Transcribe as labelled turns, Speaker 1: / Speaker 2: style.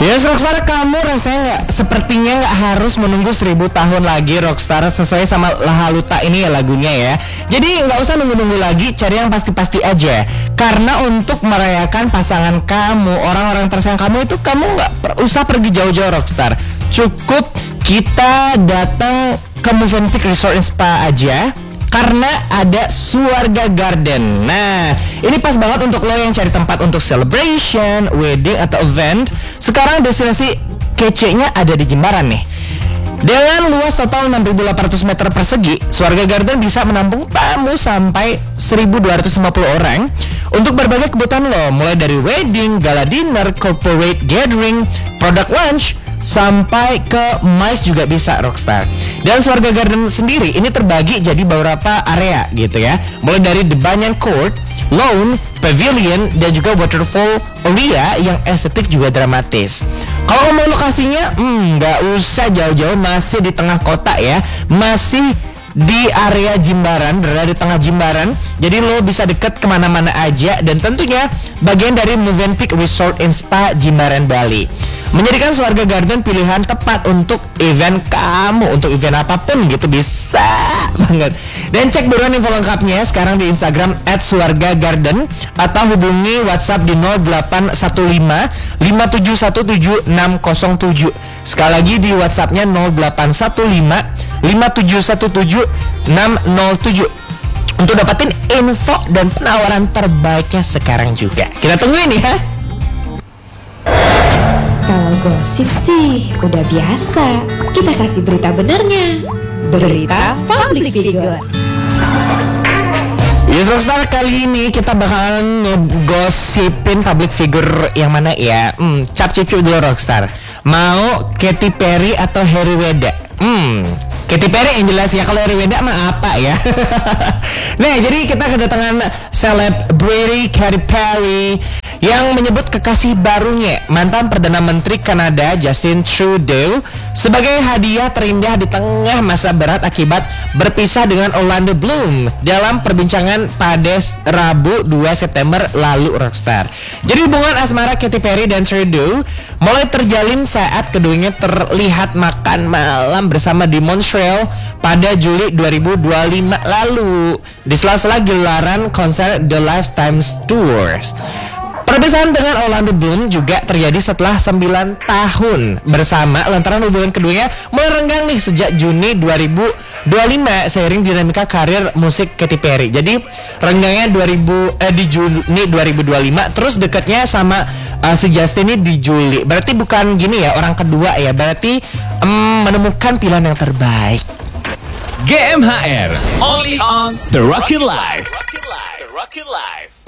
Speaker 1: Yes Rockstar, kamu rasanya sepertinya nggak harus menunggu 1000 tahun lagi Rockstar, sesuai sama Lahaluta ini ya lagunya ya. Jadi nggak usah nunggu-nunggu lagi, cari yang pasti-pasti aja. Karena untuk merayakan pasangan kamu, orang-orang tersayang kamu itu, kamu nggak usah pergi jauh-jauh Rockstar. Cukup kita datang ke Mövenpick Resort and Spa aja, karena ada Suarga Garden. Nah, ini pas banget untuk lo yang cari tempat untuk celebration, wedding, atau event. Sekarang destinasi kece-nya ada di Jimbaran nih. Dengan luas total 6.800 meter persegi, Suarga Garden bisa menampung tamu sampai 1.250 orang untuk berbagai kebutuhan lo, mulai dari wedding, gala dinner, corporate gathering, product lunch, sampai ke MICE juga bisa Rockstar. Dan Suarga Garden sendiri ini terbagi jadi beberapa area gitu ya, mulai dari The Banyan Court, Lawn, Pavilion, dan juga Waterfall area yang estetik juga dramatis. Kalau mau lokasinya, nggak usah jauh-jauh, masih di tengah kota ya, masih di area Jimbaran, berada di tengah Jimbaran. Jadi lo bisa deket kemana-mana aja, dan tentunya bagian dari Mövenpick Resort and Spa Jimbaran, Bali. Menjadikan Suarga Garden pilihan tepat untuk event kamu, untuk event apapun gitu, bisa banget. Dan cek buruan info lengkapnya sekarang di Instagram @suargagarden atau hubungi WhatsApp di 0815 5717 607. Sekali lagi di WhatsAppnya 0815 5717 607 untuk dapetin info dan penawaran terbaiknya sekarang juga. Kita tungguin ya.
Speaker 2: Kalau gosip sih udah biasa, kita kasih berita benernya. Berita public figure.
Speaker 1: Yes Rockstar, kali ini kita bakalan ngegosipin public figure yang mana ya? Cap cip dulu Rockstar. Mau Katy Perry atau Harry Weda? Katy Perry yang jelas ya, kalau Harry Weda mah apa ya? Nah, jadi kita kedatangan selebriti Katy Perry yang menyebut kekasih barunya, mantan Perdana Menteri Kanada Justin Trudeau, sebagai hadiah terindah di tengah masa berat akibat berpisah dengan Orlando Bloom dalam perbincangan pada Rabu 2 September lalu Rockstar. Jadi hubungan asmara Katy Perry dan Trudeau mulai terjalin saat keduanya terlihat makan malam bersama di Montreal pada Juli 2025 lalu di sela-sela gelaran konser The Lifetime Tours. Perpisahan dengan Orlando Bloom juga terjadi setelah 9 tahun bersama, lantaran hubungan keduanya mulai renggang nih sejak Juni 2025 seiring dinamika karir musik Katy Perry. Jadi renggangnya di Juni 2025, terus dekatnya sama si Justin ini di Juli. Berarti bukan gini ya, orang kedua ya, berarti menemukan pilihan yang terbaik.
Speaker 3: GMHR, only on The Rockin' Life. The Rockin' Life.